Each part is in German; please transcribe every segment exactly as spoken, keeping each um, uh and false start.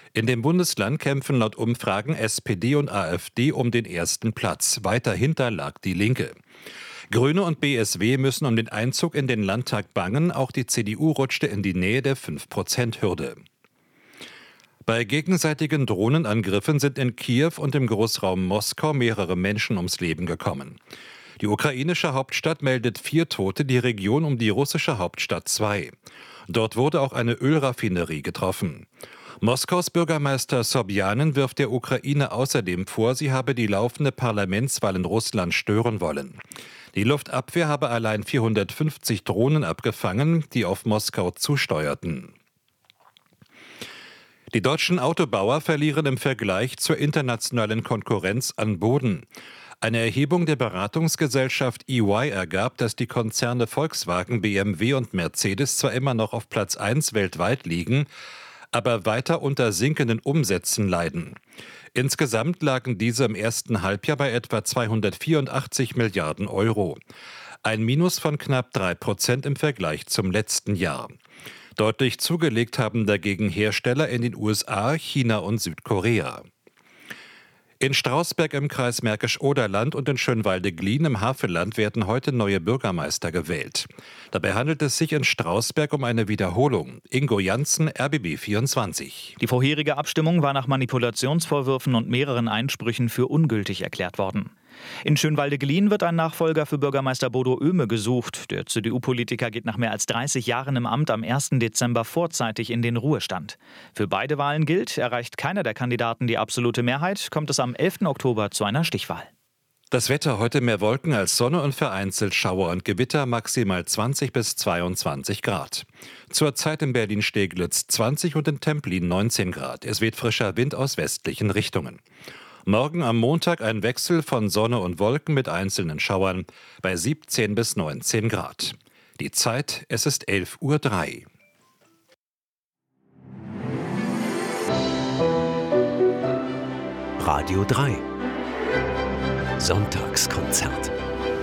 In dem Bundesland kämpfen laut Umfragen S P D und AfD um den ersten Platz. Weiter hinter lag die Linke. Grüne und B S W müssen um den Einzug in den Landtag bangen. Auch die C D U rutschte in die Nähe der fünf Prozent Hürde. Bei gegenseitigen Drohnenangriffen sind in Kiew und im Großraum Moskau mehrere Menschen ums Leben gekommen. Die ukrainische Hauptstadt meldet vier Tote, die Region um die russische Hauptstadt zwei. Dort wurde auch eine Ölraffinerie getroffen. Moskaus Bürgermeister Sobjanin wirft der Ukraine außerdem vor, sie habe die laufende Parlamentswahl in Russland stören wollen. Die Luftabwehr habe allein vierhundertfünfzig Drohnen abgefangen, die auf Moskau zusteuerten. Die deutschen Autobauer verlieren im Vergleich zur internationalen Konkurrenz an Boden. Eine Erhebung der Beratungsgesellschaft E Y ergab, dass die Konzerne Volkswagen, B M W und Mercedes zwar immer noch auf Platz eins weltweit liegen, aber weiter unter sinkenden Umsätzen leiden. Insgesamt lagen diese im ersten Halbjahr bei etwa zweihundertvierundachtzig Milliarden Euro. Ein Minus von knapp drei Prozent im Vergleich zum letzten Jahr. Deutlich zugelegt haben dagegen Hersteller in den U S A, China und Südkorea. In Strausberg im Kreis Märkisch-Oderland und in Schönwalde-Glien im Havelland werden heute neue Bürgermeister gewählt. Dabei handelt es sich in Strausberg um eine Wiederholung. Ingo Janssen, R B B vierundzwanzig. Die vorherige Abstimmung war nach Manipulationsvorwürfen und mehreren Einsprüchen für ungültig erklärt worden. In Schönwalde-Glien wird ein Nachfolger für Bürgermeister Bodo Oehme gesucht. Der C D U-Politiker geht nach mehr als dreißig Jahren im Amt am ersten Dezember vorzeitig in den Ruhestand. Für beide Wahlen gilt, erreicht keiner der Kandidaten die absolute Mehrheit, kommt es am elften Oktober zu einer Stichwahl. Das Wetter: heute mehr Wolken als Sonne und vereinzelt Schauer und Gewitter, maximal zwanzig bis zweiundzwanzig Grad. Zurzeit in Berlin-Steglitz zwanzig und in Templin neunzehn Grad. Es weht frischer Wind aus westlichen Richtungen. Morgen am Montag ein Wechsel von Sonne und Wolken mit einzelnen Schauern bei siebzehn bis neunzehn Grad. Die Zeit: es ist elf Uhr drei. Radio drei. Sonntagskonzert.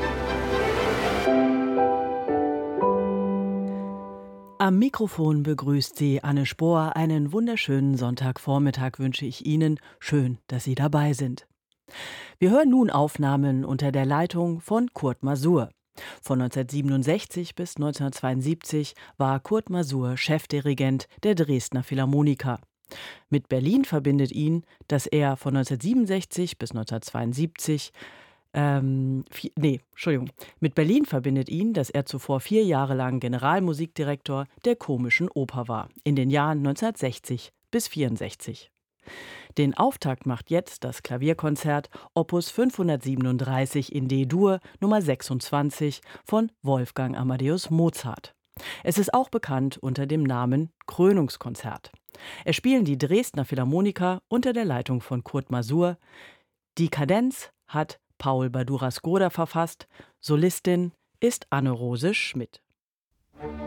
Am Mikrofon begrüßt Sie Anne Spohr. Einen wunderschönen Sonntagvormittag wünsche ich Ihnen. Schön, dass Sie dabei sind. Wir hören nun Aufnahmen unter der Leitung von Kurt Masur. Von neunzehnhundertsiebenundsechzig bis neunzehnhundertzweiundsiebzig war Kurt Masur Chefdirigent der Dresdner Philharmoniker. Mit Berlin verbindet ihn, dass er von neunzehnhundertsiebenundsechzig bis neunzehnhundertzweiundsiebzig Ähm, vier, nee, Entschuldigung. Mit Berlin verbindet ihn, dass er zuvor vier Jahre lang Generalmusikdirektor der Komischen Oper war, in den Jahren neunzehnhundertsechzig bis vierundsechzig. Den Auftakt macht jetzt das Klavierkonzert Opus fünfhundertsiebenunddreißig in D-Dur Nummer sechsundzwanzig von Wolfgang Amadeus Mozart. Es ist auch bekannt unter dem Namen Krönungskonzert. Es spielen die Dresdner Philharmoniker unter der Leitung von Kurt Masur. Die Kadenz hat Paul Badura-Skoda verfasst. Solistin ist Anne-Rose Schmidt.